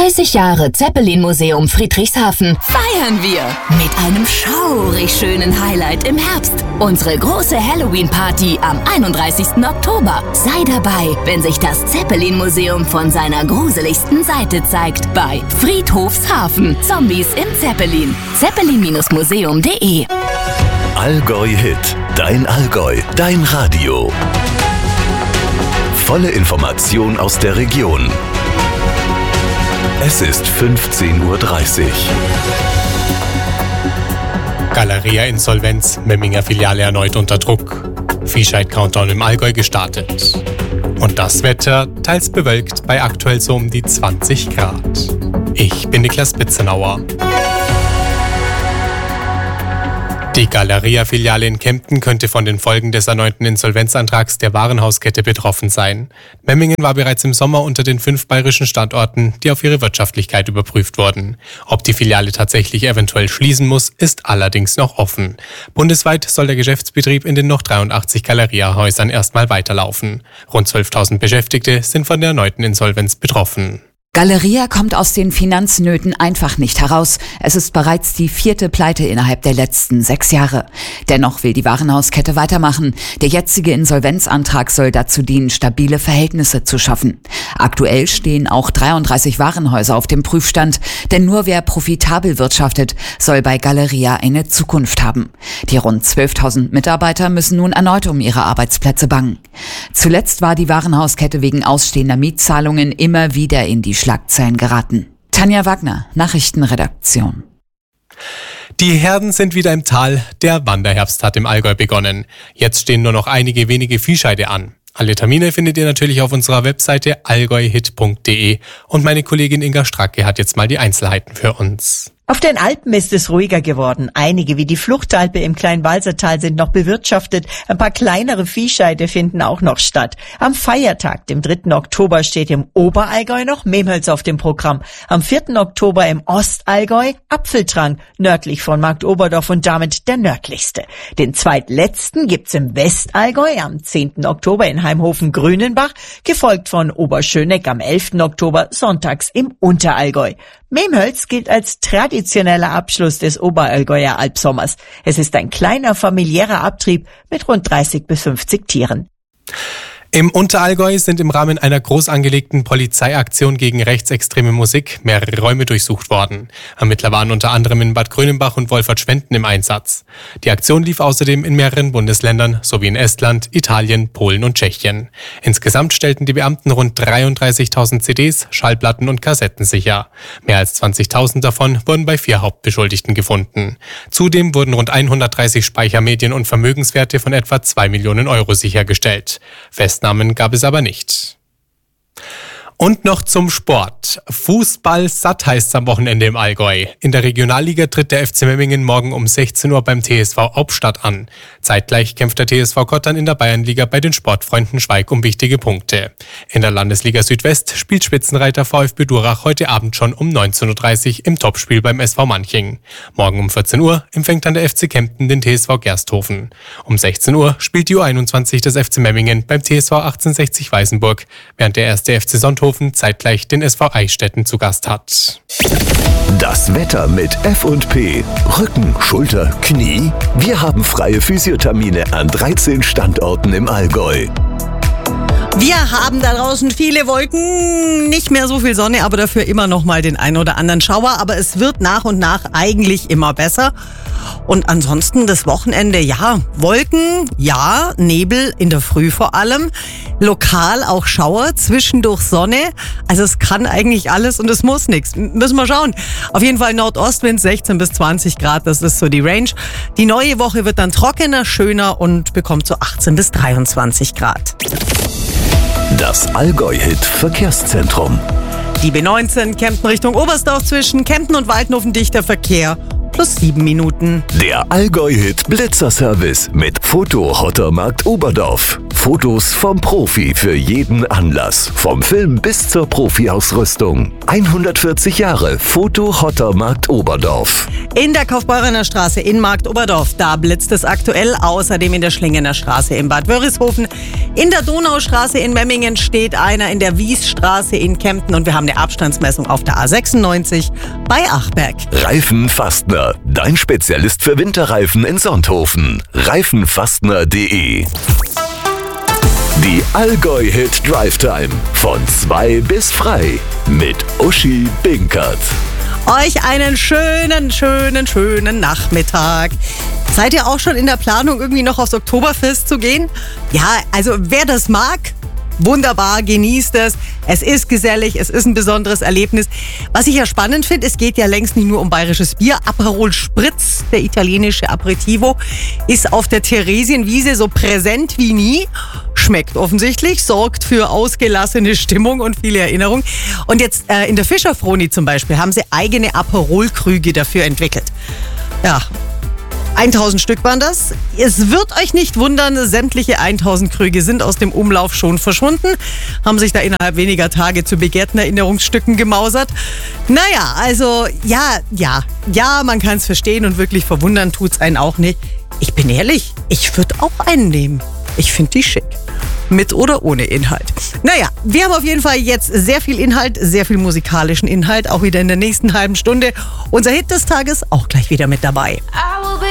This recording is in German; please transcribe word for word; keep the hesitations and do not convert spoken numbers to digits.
dreißig Jahre Zeppelin-Museum Friedrichshafen feiern wir mit einem schaurig schönen Highlight im Herbst. Unsere große Halloween-Party am einunddreißigsten Oktober. Sei dabei, wenn sich das Zeppelin-Museum von seiner gruseligsten Seite zeigt bei Friedhofshafen. Zombies im Zeppelin. zeppelin Museum punkt de Allgäu Hit. Dein Allgäu. Dein Radio. Volle Information aus der Region. Es ist fünfzehn Uhr dreißig. Galeria Insolvenz, Memminger Filiale erneut unter Druck. Viehscheid-Countdown im Allgäu gestartet. Und das Wetter teils bewölkt bei aktuell so um die zwanzig Grad. Ich bin Niklas Bitzenauer. Die Galeria-Filiale in Kempten könnte von den Folgen des erneuten Insolvenzantrags der Warenhauskette betroffen sein. Memmingen war bereits im Sommer unter den fünf bayerischen Standorten, die auf ihre Wirtschaftlichkeit überprüft wurden. Ob die Filiale tatsächlich eventuell schließen muss, ist allerdings noch offen. Bundesweit soll der Geschäftsbetrieb in den noch dreiundachtzig Galeria-Häusern erstmal weiterlaufen. Rund zwölftausend Beschäftigte sind von der erneuten Insolvenz betroffen. Galeria kommt aus den Finanznöten einfach nicht heraus. Es ist bereits die vierte Pleite innerhalb der letzten sechs Jahre. Dennoch will die Warenhauskette weitermachen. Der jetzige Insolvenzantrag soll dazu dienen, stabile Verhältnisse zu schaffen. Aktuell stehen auch dreiunddreißig Warenhäuser auf dem Prüfstand, denn nur wer profitabel wirtschaftet, soll bei Galeria eine Zukunft haben. Die rund zwölftausend Mitarbeiter müssen nun erneut um ihre Arbeitsplätze bangen. Zuletzt war die Warenhauskette wegen ausstehender Mietzahlungen immer wieder in die Schlagzeilen geraten. Tanja Wagner, Nachrichtenredaktion. Die Herden sind wieder im Tal. Der Wanderherbst hat im Allgäu begonnen. Jetzt stehen nur noch einige wenige Viehscheide an. Alle Termine findet ihr natürlich auf unserer Webseite allgäuhit punkt de und meine Kollegin Inga Stracke hat jetzt mal die Einzelheiten für uns. Auf den Alpen ist es ruhiger geworden. Einige wie die Fluchtalpe im Kleinwalsertal sind noch bewirtschaftet. Ein paar kleinere Viehscheide finden auch noch statt. Am Feiertag, dem dritten Oktober, steht im Oberallgäu noch Mehmholz auf dem Programm. Am vierten Oktober im Ostallgäu Apfeltrang, nördlich von Marktoberdorf und damit der nördlichste. Den zweitletzten gibt's im Westallgäu am zehnten Oktober in Heimhofen-Grünenbach, gefolgt von Oberschöneck am elften Oktober, sonntags im Unterallgäu. Mehmholz gilt als traditioneller Abschluss des Oberallgäuer Alpsommers. Es ist ein kleiner familiärer Abtrieb mit rund dreißig bis fünfzig Tieren. Im Unterallgäu sind im Rahmen einer groß angelegten Polizeiaktion gegen rechtsextreme Musik mehrere Räume durchsucht worden. Ermittler waren unter anderem in Bad Grönenbach und Wolfertschwenden im Einsatz. Die Aktion lief außerdem in mehreren Bundesländern sowie in Estland, Italien, Polen und Tschechien. Insgesamt stellten die Beamten rund dreiunddreißigtausend C Ds, Schallplatten und Kassetten sicher. Mehr als zwanzigtausend davon wurden bei vier Hauptbeschuldigten gefunden. Zudem wurden rund hundertdreißig Speichermedien und Vermögenswerte von etwa zwei Millionen Euro sichergestellt. Fest Namen gab es aber nicht. Und noch zum Sport. Fußball satt heißt es am Wochenende im Allgäu. In der Regionalliga tritt der F C Memmingen morgen um sechzehn Uhr beim T S V Hauptstadt an. Zeitgleich kämpft der T S V Kottern in der Bayernliga bei den Sportfreunden Schweig um wichtige Punkte. In der Landesliga Südwest spielt Spitzenreiter VfB Durach heute Abend schon um neunzehn Uhr dreißig im Topspiel beim S V Manching. Morgen um vierzehn Uhr empfängt dann der F C Kempten den T S V Gersthofen. Um sechzehn Uhr spielt die U einundzwanzig des F C Memmingen beim T S V achtzehnhundertsechzig Weißenburg, während der erste F C Sonthofen zeitgleich den S V Eichstätten zu Gast hat. Das Wetter mit F und P. Rücken, Schulter, Knie. Wir haben freie Physiothermine an dreizehn Standorten im Allgäu. Wir haben da draußen viele Wolken, nicht mehr so viel Sonne, aber dafür immer noch mal den ein oder anderen Schauer. Aber es wird nach und nach eigentlich immer besser. Und ansonsten das Wochenende, ja, Wolken, ja, Nebel in der Früh vor allem. Lokal auch Schauer, zwischendurch Sonne. Also es kann eigentlich alles und es muss nichts. Müssen wir schauen. Auf jeden Fall Nordostwind sechzehn bis zwanzig Grad, das ist so die Range. Die neue Woche wird dann trockener, schöner und bekommt so achtzehn bis dreiundzwanzig Grad. Das Allgäu-Hit Verkehrszentrum. Die B neunzehn Kempten Richtung Oberstdorf zwischen Kempten und Waldhofen dichter Verkehr. Plus sieben Minuten. Der Allgäu-Hit Blitzerservice mit Foto Hottermarkt Oberdorf. Fotos vom Profi für jeden Anlass. Vom Film bis zur Profi-Ausrüstung. hundertvierzig Jahre Foto-Hotter Markt Oberdorf. In der Kaufbeurener Straße in Markt Oberdorf, da blitzt es aktuell. Außerdem in der Schlingener Straße in Bad Wörishofen. In der Donaustraße in Memmingen steht einer, in der Wiesstraße in Kempten. Und wir haben eine Abstandsmessung auf der A sechsundneunzig bei Achberg. Reifenfastner, dein Spezialist für Winterreifen in Sonthofen. reifenfastner punkt de. Die Allgäu-Hit Drive Time von zwei bis frei mit Uschi Binkert. Euch einen schönen, schönen, schönen Nachmittag. Seid ihr auch schon in der Planung, irgendwie noch aufs Oktoberfest zu gehen? Ja, also wer das mag, wunderbar, genießt es. Es ist gesellig, es ist ein besonderes Erlebnis. Was ich ja spannend finde, es geht ja längst nicht nur um bayerisches Bier. Aperol Spritz, der italienische Aperitivo, ist auf der Theresienwiese so präsent wie nie. Schmeckt offensichtlich, sorgt für ausgelassene Stimmung und viele Erinnerungen. Und jetzt äh, in der Fischerfroni zum Beispiel haben sie eigene Aperol-Krüge dafür entwickelt. Ja, tausend Stück waren das. Es wird euch nicht wundern, sämtliche tausend Krüge sind aus dem Umlauf schon verschwunden, haben sich da innerhalb weniger Tage zu begehrten Erinnerungsstücken gemausert. Naja, also ja, ja, ja, man kann es verstehen und wirklich verwundern tut's einen auch nicht. Ich bin ehrlich, ich würde auch einen nehmen. Ich finde die schick. Mit oder ohne Inhalt. Naja, wir haben auf jeden Fall jetzt sehr viel Inhalt, sehr viel musikalischen Inhalt, auch wieder in der nächsten halben Stunde. Unser Hit des Tages auch gleich wieder mit dabei.